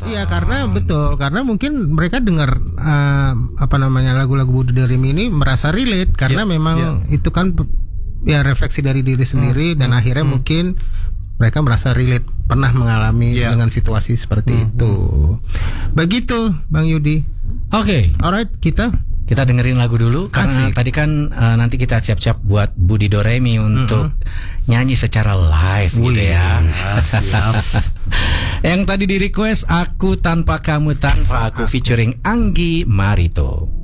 Iya, karena betul, karena mungkin mereka dengar lagu-lagu Budi Doremi ini merasa relate karena memang itu kan ya refleksi dari diri sendiri dan akhirnya mungkin mereka merasa relate, pernah mengalami dengan situasi seperti itu. Begitu, Bang Yudi. Oke. Alright, kita dengerin lagu dulu karena tadi kan nanti kita siap-siap buat Budi Doremi untuk nyanyi secara live gitu ya. Siap. Yang tadi di request Aku Tanpa Kamu Tanpa Aku featuring Anggi Marito.